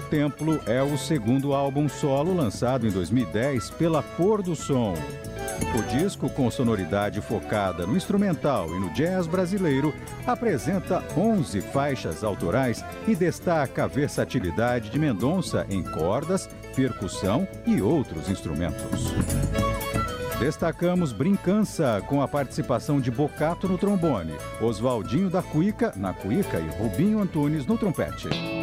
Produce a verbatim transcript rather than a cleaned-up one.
Templo é o segundo álbum solo lançado em dois mil e dez pela Pôr do Som. O disco, com sonoridade focada no instrumental e no jazz brasileiro, apresenta onze faixas autorais e destaca a versatilidade de Mendonça em cordas, percussão e outros instrumentos. Destacamos Brincança, com a participação de Bocato no trombone, Oswaldinho da Cuíca na cuíca e Rubinho Antunes no trompete.